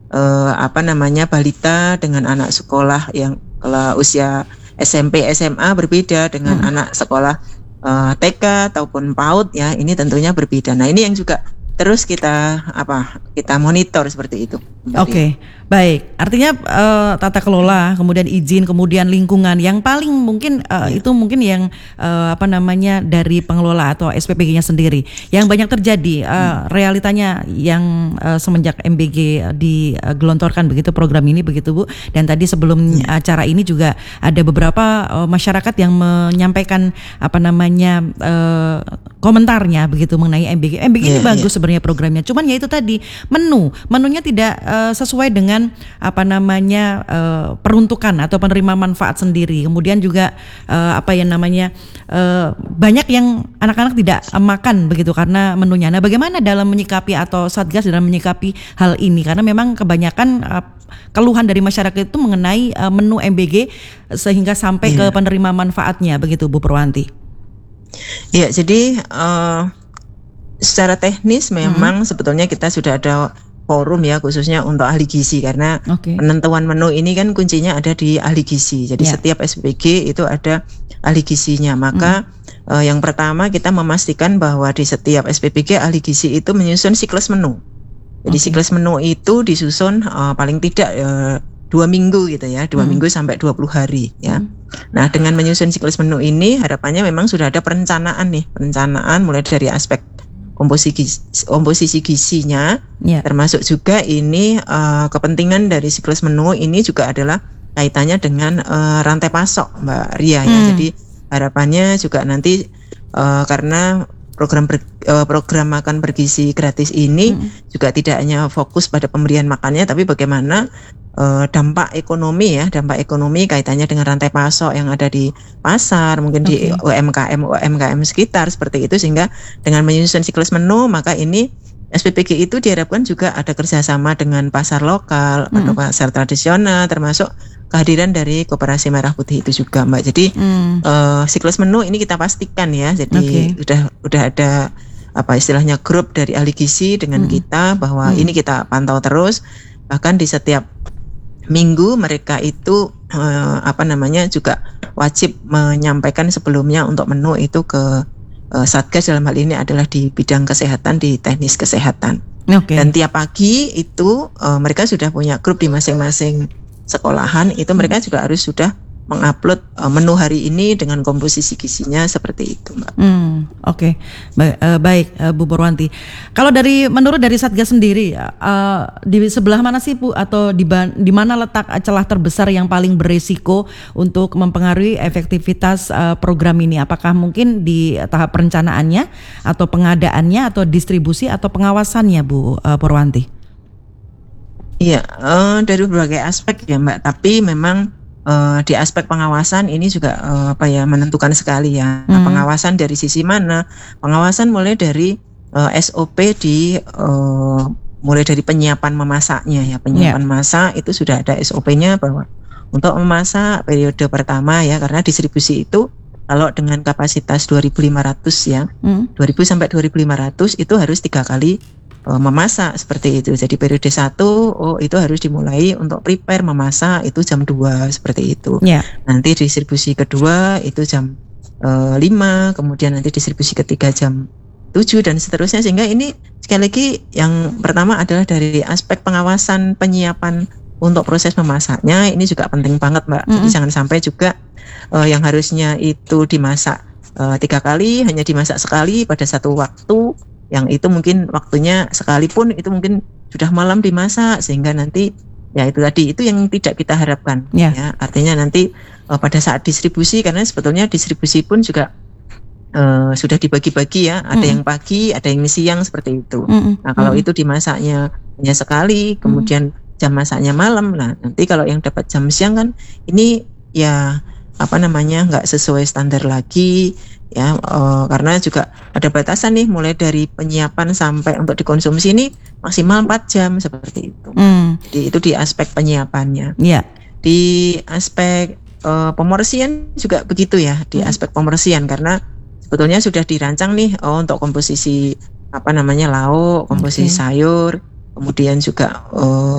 balita dengan anak sekolah yang kalau usia SMP, SMA berbeda dengan anak sekolah TK ataupun PAUD ya, ini tentunya berbeda. Nah, ini yang juga terus kita monitor seperti itu. Oke, baik. Artinya tata kelola, kemudian izin, kemudian lingkungan yang paling mungkin itu mungkin yang dari pengelola atau SPPG-nya sendiri. Yang banyak terjadi realitanya yang semenjak MBG digelontorkan begitu program ini begitu Bu. Dan tadi sebelum acara ini juga ada beberapa masyarakat yang menyampaikan komentarnya begitu mengenai MBG. MBG ini bagus sebenarnya programnya. Cuman ya itu tadi menunya tidak sesuai dengan peruntukan atau penerima manfaat sendiri. Kemudian juga banyak yang anak-anak tidak makan begitu karena menunya. Nah, bagaimana dalam menyikapi atau Satgas dalam menyikapi hal ini? Karena memang kebanyakan keluhan dari masyarakat itu mengenai menu MBG sehingga sampai ke penerima manfaatnya begitu Bu Purwanti. Ya, jadi secara teknis memang sebetulnya kita sudah ada forum ya khususnya untuk ahli gizi karena penentuan menu ini kan kuncinya ada di ahli gizi. Jadi setiap SPG itu ada ahli gizinya. Maka yang pertama kita memastikan bahwa di setiap SPPG ahli gizi itu menyusun siklus menu. Jadi siklus menu itu disusun paling tidak 2 minggu gitu ya, 2 minggu sampai 20 hari ya. Nah, dengan menyusun siklus menu ini harapannya memang sudah ada perencanaan mulai dari aspek komposisi gizinya, termasuk juga ini kepentingan dari siklus menu ini juga adalah kaitannya dengan rantai pasok Mbak Ria ya. Jadi harapannya juga nanti karena program makan bergizi gratis ini juga tidak hanya fokus pada pemberian makannya, tapi bagaimana dampak ekonomi kaitannya dengan rantai pasok yang ada di pasar, mungkin di UMKM sekitar seperti itu, sehingga dengan menyusun siklus menu maka ini SPPG itu diharapkan juga ada kerjasama dengan pasar lokal atau pasar tradisional, termasuk kehadiran dari Koperasi Merah Putih itu juga Mbak. Jadi siklus menu ini kita pastikan ya. Jadi udah ada istilahnya grup dari ahli gizi dengan kita bahwa ini kita pantau terus, bahkan di setiap minggu mereka itu juga wajib menyampaikan sebelumnya untuk menu itu ke Satgas, dalam hal ini adalah di bidang kesehatan, di teknis kesehatan. Dan tiap pagi itu mereka sudah punya grup di masing-masing sekolahan, itu mereka juga harus sudah mengupload menu hari ini dengan komposisi gizinya seperti itu Mbak. Baik Bu Purwanti. Kalau menurut dari Satgas sendiri di sebelah mana sih Bu, atau di mana letak celah terbesar yang paling berisiko untuk mempengaruhi efektivitas program ini? Apakah mungkin di tahap perencanaannya atau pengadaannya atau distribusi atau pengawasannya Bu Purwanti? Iya, dari berbagai aspek ya Mbak, tapi memang di aspek pengawasan ini juga menentukan sekali ya. Pengawasan dari sisi mana? Pengawasan mulai dari SOP mulai dari penyiapan memasaknya ya. Penyiapan masak itu sudah ada SOP-nya bahwa untuk memasak periode pertama ya, karena distribusi itu kalau dengan kapasitas 2.500 ya, 2.000 sampai 2.500 itu harus 3 kali memasak seperti itu. Jadi periode 1 itu harus dimulai untuk prepare memasak itu jam 2 seperti itu. Nanti distribusi kedua itu jam 5, kemudian nanti distribusi ketiga jam 7 dan seterusnya, sehingga ini sekali lagi yang pertama adalah dari aspek pengawasan penyiapan untuk proses memasaknya ini juga penting banget Mbak. Jadi jangan sampai juga yang harusnya itu dimasak 3 kali hanya dimasak sekali pada satu waktu, yang itu mungkin waktunya sekalipun itu mungkin sudah malam dimasak, sehingga nanti ya itu tadi itu yang tidak kita harapkan ya. Artinya nanti pada saat distribusi, karena sebetulnya distribusi pun juga sudah dibagi-bagi ya, ada yang pagi, ada yang siang seperti itu. Nah kalau itu dimasaknya hanya sekali, kemudian jam masaknya malam, nah nanti kalau yang dapat jam siang kan ini ya nggak sesuai standar lagi ya, karena juga ada batasan nih, mulai dari penyiapan sampai untuk dikonsumsi ini maksimal 4 jam seperti itu. Jadi itu di aspek penyiapannya. Di aspek pemorsian juga begitu ya, di aspek pemorsian, karena sebetulnya sudah dirancang nih untuk komposisi lauk, komposisi sayur, kemudian juga